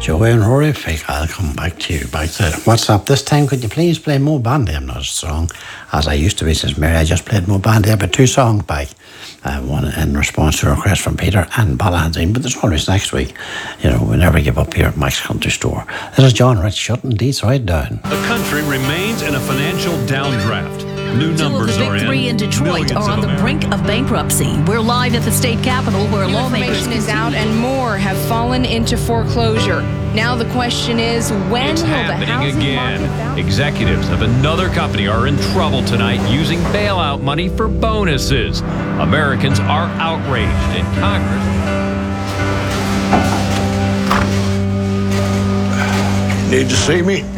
Joey and Rory Fake, I'll come back to you. Back to WhatsApp. This time, could you please play Mo Bandy? I'm not as strong as I used to be since Mary. I just played Mo Bandy, but 2 songs back. One in response to a request from Peter and Ballantyne, but there's always next week. You know, we never give up here at Mike's Country Store. This is John Rich shutting Deeds right down. The country remains in a financial downdraft. New numbers Two of the big 3 in Detroit are on the brink of bankruptcy. We're live at the state capitol where lawmakers information is out and more have fallen into foreclosure. Now the question is, when It's will the happening housing again. market bounce? Executives of another company are in trouble tonight using bailout money for bonuses. Americans are outraged, and Congress... Need to see me?